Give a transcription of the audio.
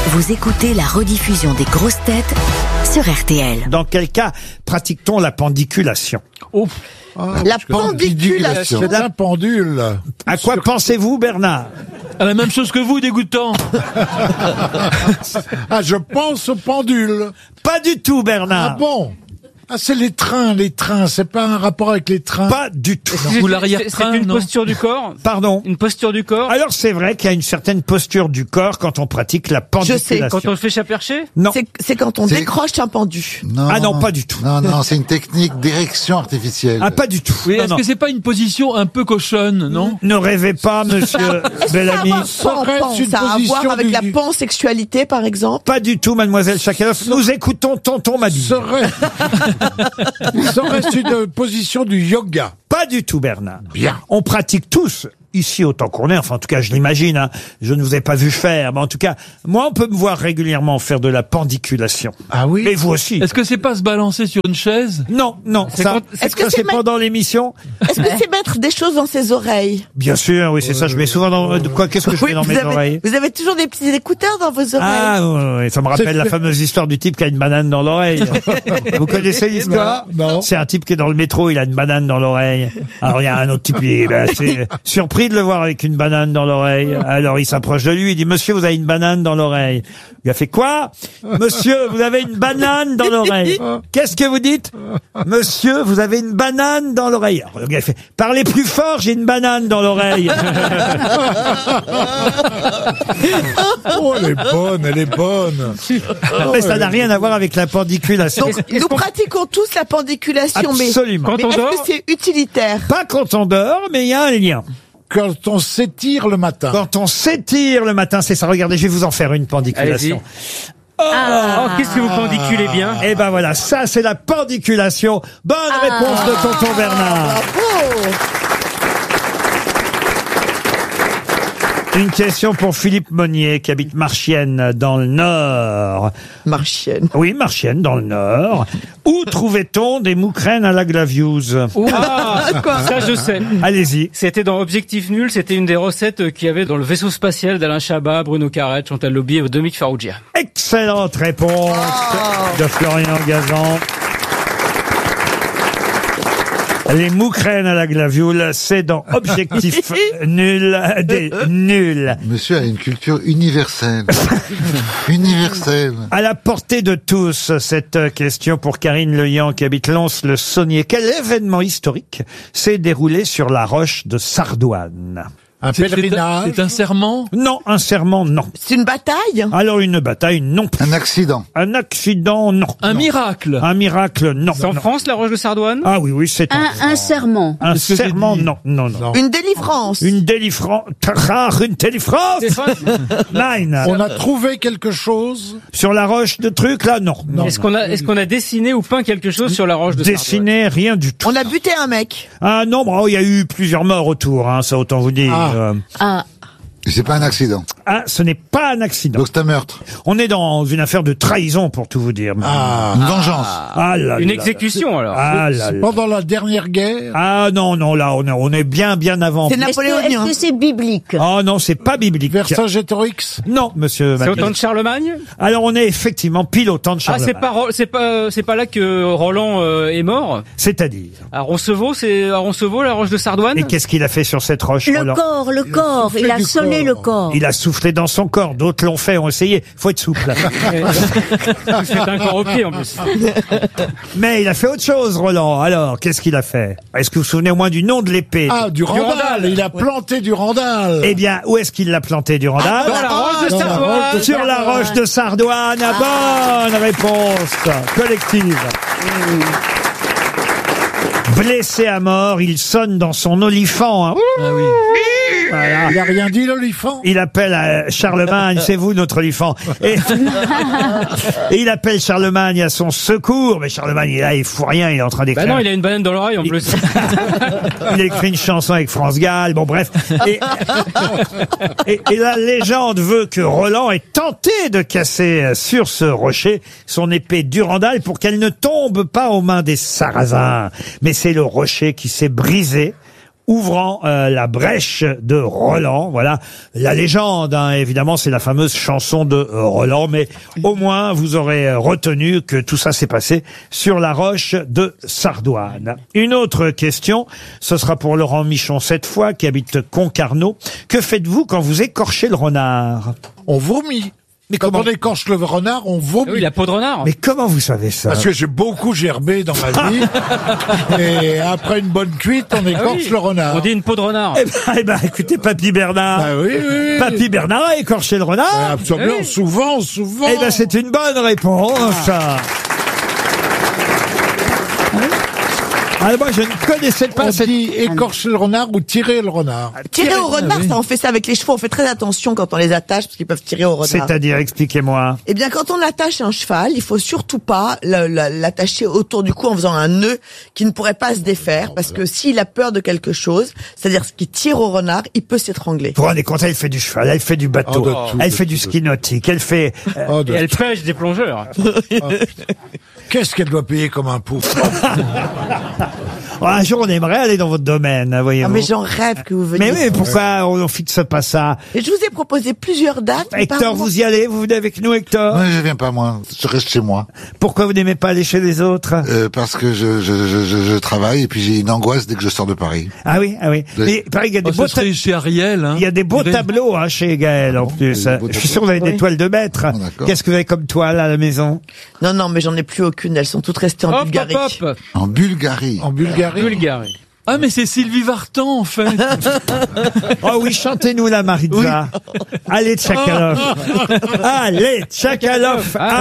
Vous écoutez la rediffusion des grosses têtes sur RTL. Dans quel cas pratique-t-on la pendiculation? La pendiculation. C'est un pendule. À quoi pensez-vous, Bernard? À la même chose que vous, dégoûtant. Ah, je pense au pendule. Pas du tout, Bernard. Ah bon? Ah, c'est les trains, c'est pas un rapport avec les trains. Pas du tout. Ou l'arrière-train, C'est une non? posture du corps. Pardon. Une posture du corps. Alors c'est vrai qu'il y a une certaine posture du corps quand on pratique la pendiculation. Quand on le fait chat perché. Non. C'est quand on décroche un pendu. Non, Ah non, pas du tout. Non, c'est une technique d'érection artificielle. Ah, pas du tout. Oui, Non, est-ce non. que c'est pas une position un peu cochonne, non? Ne rêvez pas, monsieur Bellamy. Ça a une à voir position avec du- la pansexualité, par exemple. Pas du tout, mademoiselle Chakalov. Nous écoutons tonton Mabille. Serait-ce une position du yoga? Pas du tout, Bernard. Bien. On pratique tous, ici autant qu'on est, enfin en tout cas je l'imagine, hein. Je ne vous ai pas vu faire, mais en tout cas, moi on peut me voir régulièrement faire de la pendiculation. Ah oui? Et vous aussi. Est-ce que c'est pas se balancer sur une chaise? Non, ça, Est-ce que ça, c'est c'est pendant l'émission. Est-ce que c'est mettre des choses dans ses oreilles? Bien sûr, oui, c'est ça, je mets souvent dans... Quoi, qu'est-ce que je mets dans mes oreilles? Vous avez toujours des petits écouteurs dans vos oreilles. Ah, oui, ça me rappelle la fameuse histoire du type qui a une banane dans l'oreille. Vous connaissez l'histoire? Non. C'est un type qui est dans le métro, il a une banane dans l'oreille. Alors il y a un autre type, il est assez surpris de le voir avec une banane dans l'oreille. Alors il s'approche de lui, il dit « Monsieur, vous avez une banane dans l'oreille ?» Il a fait « Quoi ? Monsieur, vous avez une banane dans l'oreille. Qu'est-ce que vous dites ? Monsieur, vous avez une banane dans l'oreille. » Alors le gars fait « Parlez plus fort, j'ai une banane dans l'oreille. » Oh, elle est bonne. Mais ça n'a rien à voir avec la pendiculation. Donc, nous pratiquons tous la pendiculation, Absolument. mais est-ce que c'est utilitaire? Pas quand on dort, mais il y a un lien. Quand on s'étire le matin. Quand on s'étire le matin, c'est ça. Regardez, je vais vous en faire une pendiculation. Oh, qu'est-ce que vous pendiculez bien. Et ben voilà, ça c'est la pendiculation. Bonne réponse de tonton Bernard. Bravo. Une question pour Philippe Monnier qui habite Marchienne dans le Nord. Marchienne. Oui, Marchienne dans le Nord. Où trouvait-on des moukrènes à la Glaviouse? Ça je sais. Allez-y. C'était dans Objectif Nul, c'était une des recettes qu'il y avait dans le vaisseau spatial d'Alain Chabat, Bruno Carrette, Chantal Lobby et Dominique Farrugia. Excellente réponse de Florian Gazan. Les moukrènes à la glavioule, c'est dans Objectif Nul des nuls. Monsieur a une culture universelle. Universelle. À la portée de tous, cette question pour Karine Leyan qui habite Lons-le-Saunier. Quel événement historique s'est déroulé sur la roche de Sardoine? Un pèlerinage. C'est un serment? Non, un serment, non. C'est une bataille? Alors une bataille, non. Un accident. Un accident, non. Un miracle? Un miracle, non. C'est en Non. France, la Roche de Sardoine? Ah oui, c'est Un serment. un Qu'est-ce que j'ai serment, dit? non. Une délivrance? Une délivrance. Une délivrance. Nine. On a trouvé quelque chose. Sur la roche de trucs, là, non. Est-ce qu'on a dessiné ou peint quelque chose sur la Roche de Sardoine? Dessiné, rien du tout. On a buté un mec. Ah non, il y a eu plusieurs morts autour, hein, ça autant vous dire. Et c'est pas un accident. Ah, ce n'est pas un accident. Donc c'est un meurtre. On est dans une affaire de trahison, pour tout vous dire. Une vengeance. Ah là Une là. exécution alors. Ah là là. Pendant la dernière guerre. Ah non, là, on est bien avant. C'est Est-ce napoléonien. que c'est biblique? Ah non, c'est pas biblique. Vercingétorix. Non, monsieur. C'est au Mathieu. temps de Charlemagne? Alors on est effectivement pile au temps de Ah, Charlemagne. c'est pas là que Roland est mort? C'est-à-dire. À Roncevaux, c'est à Roncevaux, la Roche de Sardoine? Et qu'est-ce qu'il a fait sur cette roche, Le Roland? corps. Il a du sonné corps. le corps. Il a soufflé dans son corps. D'autres l'ont fait, ont essayé. Faut être souple. C'est un corps au pied en plus. Mais il a fait autre chose, Roland. Alors, qu'est-ce qu'il a fait? Est-ce que vous vous souvenez au moins du nom de l'épée? Ah, du randal. randal. Il a planté du randal. Eh bien, où est-ce qu'il l'a planté du randal? Dans la Roche de dans la Sardoine. Roche de Sur la roche de Sardoine. Bonne réponse collective. Blessé à mort, il sonne dans son olifant. Hein. Ah oui. Voilà. Il a rien dit, l'olifant. Il appelle Charlemagne, c'est vous notre olifant. Et il appelle Charlemagne à son secours, mais Charlemagne il est là, il fout rien, il est en train d'écrire. Bah non, il a une banane dans l'oreille en plus. Il a écrit une chanson avec France Gall, bon bref. Et la légende veut que Roland ait tenté de casser sur ce rocher son épée Durandal pour qu'elle ne tombe pas aux mains des Sarrasins. Mais c'est le rocher qui s'est brisé ouvrant la brèche de Roland. Voilà la légende, hein. Évidemment, c'est la fameuse chanson de Roland, mais au moins vous aurez retenu que tout ça s'est passé sur la roche de Sardoine. Une autre question, ce sera pour Laurent Michon cette fois, qui habite Concarneau. Que faites-vous quand vous écorchez le renard? On vomit. Mais Quand comment on écorche le renard, on vomit. Oui, la peau de renard. Mais comment vous savez ça? Parce que j'ai beaucoup gerbé dans ma vie. Et après une bonne cuite, on écorche le renard. On dit une peau de renard. Eh ben, écoutez, Papy Bernard. Ah oui, oui. Papy Bernard a écorché le renard. Absolument, Oui. souvent. Eh ben, c'est une bonne réponse. Alors moi, je ne connaissais pas On cette... dit écorcher le renard ou tirer le renard. Tirer au renard, ça, on fait ça avec les chevaux. On fait très attention quand on les attache parce qu'ils peuvent tirer au renard. C'est-à-dire, expliquez-moi. Eh bien, quand on attache un cheval, il faut surtout pas l'attacher autour du cou en faisant un nœud qui ne pourrait pas se défaire, parce que s'il a peur de quelque chose, c'est-à-dire ce qui tire au renard, il peut s'étrangler. Vous vous rendez compte, elle fait du cheval, elle fait du bateau, Oh, de tout, elle de fait tout, du de ski nautique, elle fait... Oh, Et elle pêche des plongeurs. Qu'est-ce qu'elle doit payer comme impôt? Un jour, on aimerait aller dans votre domaine, voyez-vous. Ah, mais j'en rêve que vous veniez. Mais oui, pourquoi on fixe pas ça? Et je vous ai proposé plusieurs dates. mais Hector, apparemment- vous y allez? Vous venez avec nous, Hector? Ouais, je viens pas moi, je reste chez moi. Pourquoi vous n'aimez pas aller chez les autres? Parce que je travaille et puis j'ai une angoisse dès que je sors de Paris. Ah oui, ah oui. Oui. Mais pareil, il y a des Oh, beaux ça serait chez Ariel. Hein. il y a des beaux Il tableaux hein, chez Gaël en plus. des beaux Je suis sûr que vous avez des toiles de maître. Oh, d'accord. Qu'est-ce que vous avez comme toile à la maison? Non, non, mais j'en ai plus aucune. Elles sont toutes restées en Hop, Bulgarie. hop, hop. En Bulgarie. En Bulgarie. Bulgarie. Ah, mais c'est Sylvie Vartan, en fait. Oh oui, chantez-nous la Maritza. Allez, Tchakalov. Allez, Tchakalov.